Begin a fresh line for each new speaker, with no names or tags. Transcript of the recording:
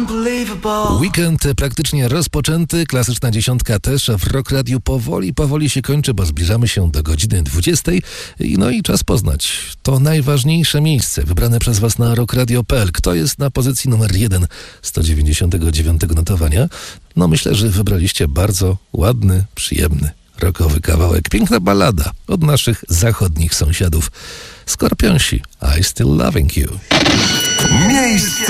Weekend praktycznie rozpoczęty, klasyczna dziesiątka też w Rock Radiu powoli się kończy, bo zbliżamy się do godziny 20. No i czas poznać to najważniejsze miejsce wybrane przez Was na rockradio.pl. Kto jest na pozycji numer 1 199 notowania? No myślę, że wybraliście bardzo ładny, przyjemny, rockowy kawałek. Piękna ballada od naszych zachodnich sąsiadów. Skorpionsi, I Still Loving You.
Miejsce